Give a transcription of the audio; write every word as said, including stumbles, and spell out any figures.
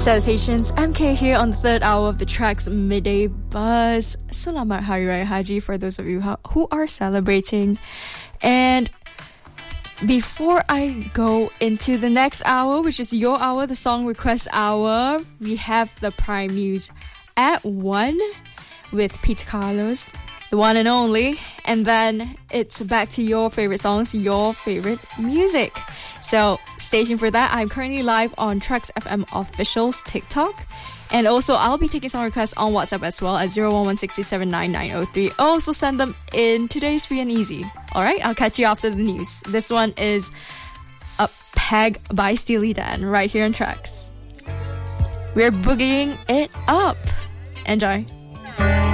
Salutations, M K here on the third hour of the Tracks Midday Buzz. Selamat Hari Raya Haji for those of you who are celebrating. And before I go into the next hour, which is your hour, the song request hour, we have the Prime News at one with Peter Carlos, the one and only. And then it's back to your favorite songs, your favorite music. So stay tuned for that. I'm currently live on Tracks F M Official's TikTok. And also, I'll be taking song requests on WhatsApp as well at zero one one six seven nine nine zero three. Also, send them in. Today's free and easy. All right, I'll catch you after the news. This one is a Peg by Steely Dan right here on Tracks. We're boogieing it up. Enjoy.